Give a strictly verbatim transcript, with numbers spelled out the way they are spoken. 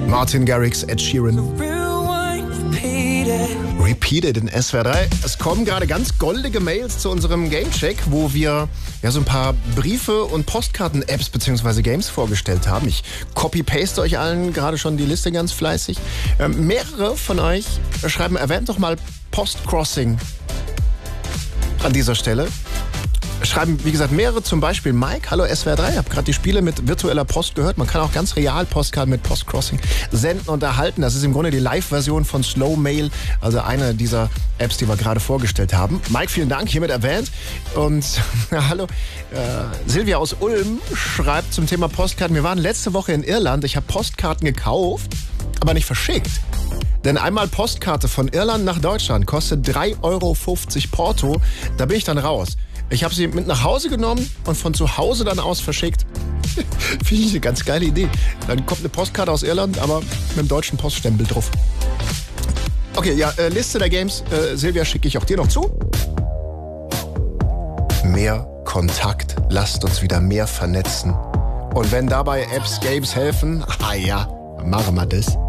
Martin Garrix, Ed Sheeran. Repeated in S W R drei. Es kommen gerade ganz goldige Mails zu unserem Gamecheck, wo wir ja so ein paar Briefe und Postkarten-Apps bzw. Games vorgestellt haben. Ich copy-paste euch allen gerade schon die Liste ganz fleißig. Ähm, mehrere von euch schreiben, erwähnt doch mal Postcrossing an dieser Stelle. Schreiben, wie gesagt, mehrere, zum Beispiel Mike, hallo S W R drei, ich habe gerade die Spiele mit virtueller Post gehört. Man kann auch ganz real Postkarten mit Postcrossing senden und erhalten. Das ist im Grunde die Live-Version von Slow Mail, also eine dieser Apps, die wir gerade vorgestellt haben. Mike, vielen Dank, hiermit erwähnt. Und hallo, äh, Silvia aus Ulm schreibt zum Thema Postkarten. Wir waren letzte Woche in Irland, ich habe Postkarten gekauft, aber nicht verschickt. Denn einmal Postkarte von Irland nach Deutschland kostet drei Euro fünfzig Porto. Da bin ich dann raus. Ich habe sie mit nach Hause genommen und von zu Hause dann aus verschickt. Finde ich eine ganz geile Idee. Dann kommt eine Postkarte aus Irland, aber mit dem deutschen Poststempel drauf. Okay, ja, äh, Liste der Games. Äh, Silvia, schicke ich auch dir noch zu. Mehr Kontakt. Lasst uns wieder mehr vernetzen. Und wenn dabei Apps, Games helfen, ah ja, machen wir das.